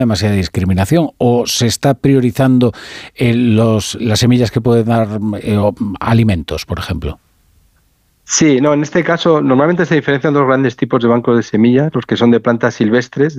demasiada discriminación, o se está priorizando las semillas que pueden dar alimentos, por ejemplo? Sí, no, en este caso normalmente se diferencian dos grandes tipos de bancos de semillas, los que son de plantas silvestres,